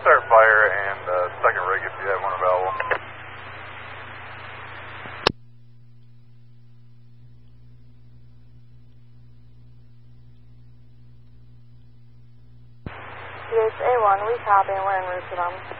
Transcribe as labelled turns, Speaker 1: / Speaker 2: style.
Speaker 1: start fire and second rig if you have one available.
Speaker 2: DHA1, we copy and we're en route to them.